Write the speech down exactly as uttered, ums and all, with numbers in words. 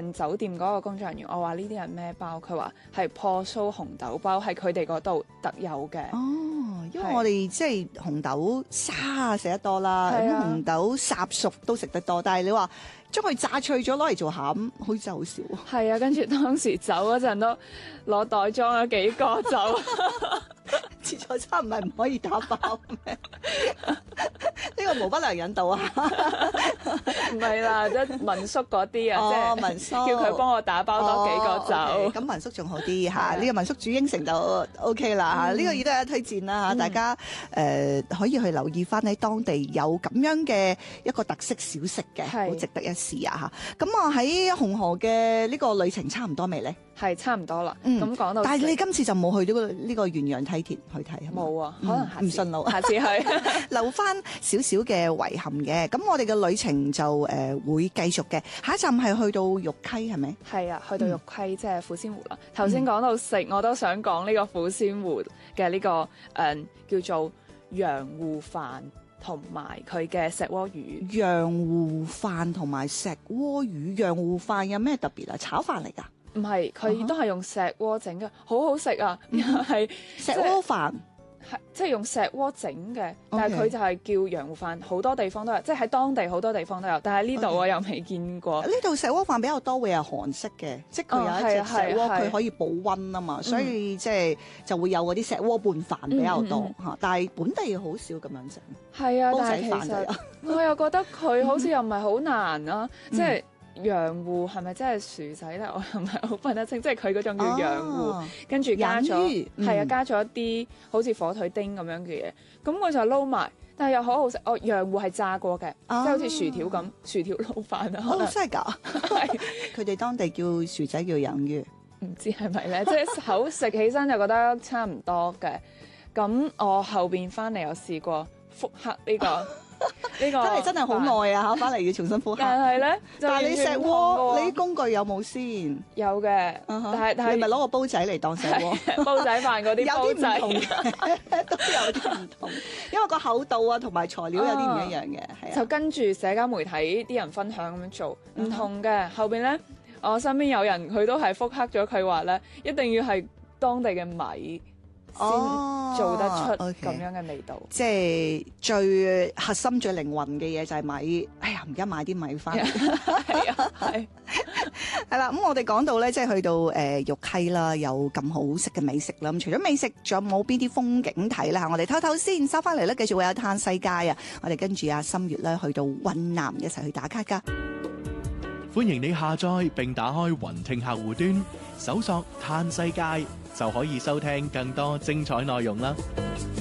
問酒店嗰個工作人員，我話呢啲係咩包？佢話係破酥紅豆包，係佢哋嗰度特有嘅。 哦，因為我哋即係紅豆沙食得多啦，咁紅豆烚熟都食得多，但係你話將佢炸脆咗攞嚟做餡，好似真係好少。 係啊，跟住當時走嗰陣都攞袋裝咗幾個走。 自助餐唔係唔可以打包咩？呢個無不良引導啊！ 唔係啦，即係民宿嗰啲啊， 哦， 即係民宿叫佢幫我打包多幾個走。 咁民宿仲好啲嚇，呢個民宿煮應承就 O K 啦嚇。呢個亦都係推薦啦嚇，大家誒可以去留意翻喺當地有咁樣嘅一個特色小食嘅，好值得一試啊嚇。咁啊喺紅河嘅呢個旅程差唔多未咧？ 係差唔多啦。咁講到， 但係你今次就冇去到呢個元陽梯田去睇， 冇啊，可能下次唔順路， 下次去留翻少少嘅遺憾嘅。咁我哋嘅旅程就誒會繼續嘅，下一站係去到玉溪係咪？ 係啊，去到玉溪即係富仙湖啦。頭先講到食，我都想講呢個富仙湖嘅呢個誒叫做洋芋飯同埋佢嘅石鍋魚。 洋芋飯同埋石鍋魚，洋芋飯有咩特別啊？炒飯嚟㗎？ 唔係，佢都係用石鍋整嘅，好好食啊！係石鍋飯， 係即係用石鍋整嘅，但係佢就係叫洋芋飯，好多地方都有，即係喺當地好多地方都有，但係呢度我又未見過。 呢度石鍋飯比較多會係韓式嘅，即係佢有一隻石鍋，佢可以保溫啊嘛，所以即係就會有嗰啲石鍋拌飯比較多嚇。但係本地好少咁樣整。 係啊， 煲但係其仔飯就有。 實我又覺得佢好似又唔係好難啊，即係。洋芋係咪真係薯仔咧？我又唔係好分得清，即係佢嗰種叫洋芋，啊、跟住加咗係、嗯、啊，加咗一啲好似火腿丁咁樣嘅嘢，咁我就撈埋，但係又好好食。哦，洋芋係炸過嘅，啊、即係好似薯條咁，薯條撈飯啊。 哦，真係㗎！係佢哋當地叫薯仔叫洋芋， 唔知係咪咧？即係口食起身就覺得差唔多嘅。咁我後邊翻嚟有試過復刻呢、呢個。呢個真係真係好耐啊！嚇，翻嚟要重新復刻。 但係咧， 但係你石鍋，你啲工具有冇先？ 有嘅，但係但係你咪攞個煲仔嚟當石鍋。 煲仔飯嗰啲煲仔有啲唔同嘅，都有啲唔同，因為個厚度啊同埋材料有啲唔一樣嘅，係啊。 就跟住社交媒體啲人分享咁樣做，唔同嘅。後邊咧，我身邊有人佢都係復刻咗，佢話咧一定要係當地嘅米。先做得出咁樣嘅味道， 哦 okay，即係最核心、最靈魂嘅嘢就係米。哎呀，唔記得買啲米翻嚟。 係啊，係係啦。咁我哋講到咧，即係去到誒、呃、玉溪啦，有咁好食嘅美食啦。咁除咗美食，仲有冇邊啲風景睇啦？我哋偷偷先收翻嚟咧，繼續會有嘆世界啊！我哋跟住阿心月咧去到雲南一齊去打卡㗎。 歡迎你下載並打開雲聽客戶端，搜索嘆世界，就可以收聽更多精彩內容啦！